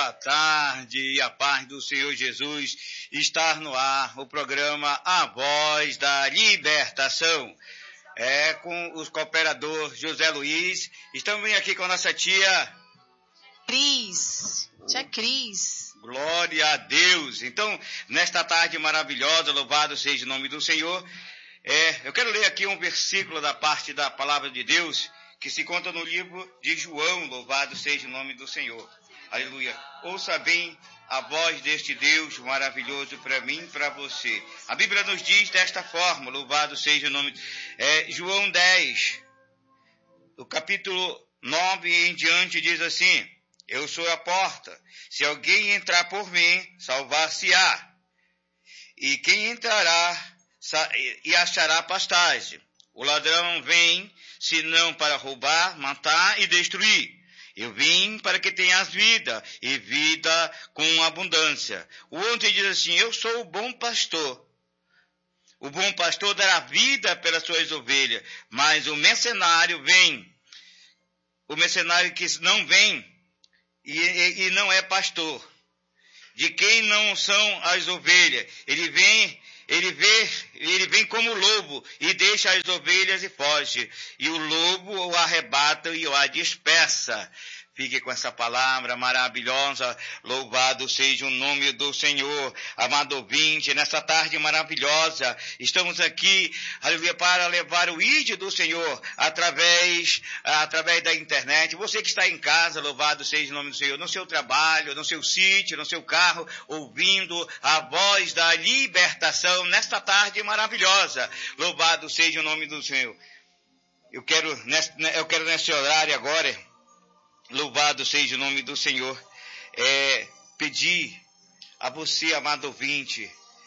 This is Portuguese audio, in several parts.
Boa tarde e a paz do Senhor Jesus. Está no ar o programa A Voz da Libertação. Com o cooperador José Luiz. Estamos aqui com a nossa tia Cris. Glória a Deus. Então, nesta tarde maravilhosa, louvado seja o nome do Senhor. Eu quero ler aqui um versículo da parte da palavra de Deus que se conta no livro de João, louvado seja o nome do Senhor. Aleluia. Ouça bem a voz deste Deus maravilhoso para mim e para você. A Bíblia nos diz desta forma, louvado seja o nome. João 10, o capítulo 9 em diante diz assim: Eu sou a porta. Se alguém entrar por mim, salvar-se-á. E quem entrará e achará pastagem. O ladrão vem, senão para roubar, matar e destruir. Eu vim para que tenhas vida, e vida com abundância. O outro diz assim: Eu sou o bom pastor. O bom pastor dará vida pelas suas ovelhas. Mas o mercenário vem. O mercenário que não vem e não é pastor. De quem não são as ovelhas. Ele vem como lobo e deixa as ovelhas e foge. E o lobo o arrebata e o dispersa. Fique com essa palavra maravilhosa, louvado seja o nome do Senhor. Amado ouvinte, nessa tarde maravilhosa, estamos aqui, aleluia, para levar o ID do Senhor através da internet. Você que está em casa, louvado seja o nome do Senhor, no seu trabalho, no seu sítio, no seu carro, ouvindo a voz da libertação nesta tarde maravilhosa. Louvado seja o nome do Senhor. Eu quero nesse horário agora, louvado seja o nome do Senhor, pedir a você, amado ouvinte,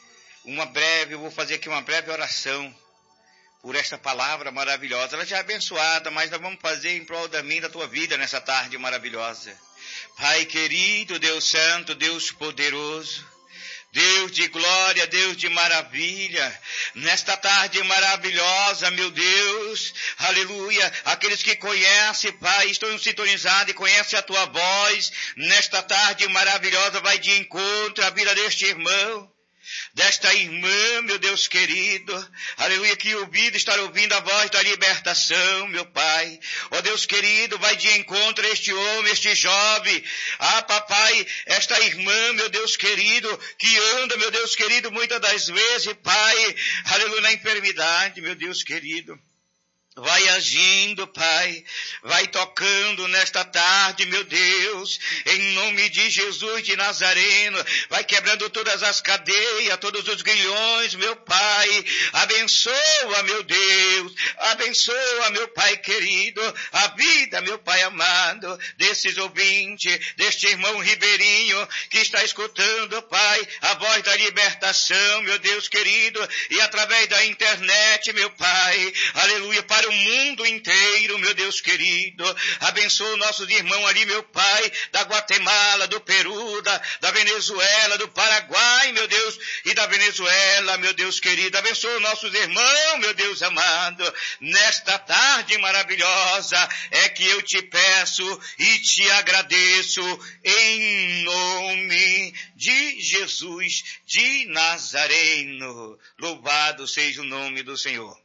eu vou fazer aqui uma breve oração por esta palavra maravilhosa. Ela já é abençoada, mas nós vamos fazer em prol da minha e da tua vida nessa tarde maravilhosa. Pai querido, Deus santo, Deus poderoso, Deus de glória, Deus de maravilha, nesta tarde maravilhosa, meu Deus, aleluia, aqueles que conhecem, Pai, estão sintonizados e conhecem a Tua voz, nesta tarde maravilhosa, vai de encontro à vida deste irmão, desta irmã, meu Deus querido, aleluia, que está ouvindo a voz da libertação, meu Pai. Ó Deus querido, vai de encontro a este homem, este jovem, papai, esta irmã, meu Deus querido, que anda, meu Deus querido, muitas das vezes, Pai, aleluia, na enfermidade, meu Deus querido. Vai agindo, Pai, vai tocando nesta tarde, meu Deus, em nome de Jesus de Nazareno, vai quebrando todas as cadeias, todos os grilhões, meu Pai, abençoa, meu Deus, abençoa, meu Pai querido, a vida, meu Pai amado, desses ouvintes, deste irmão ribeirinho que está escutando, Pai, a voz da libertação, meu Deus querido, e através da internet, meu Pai, aleluia, para o mundo inteiro, meu Deus querido, abençoa nossos irmãos ali, meu Pai, da Guatemala, do Peru, da Venezuela, do Paraguai, meu Deus, e da Venezuela, meu Deus querido, abençoa nossos irmãos, meu Deus amado, nesta tarde maravilhosa, é que eu te peço e te agradeço, em nome de Jesus de Nazareno, louvado seja o nome do Senhor.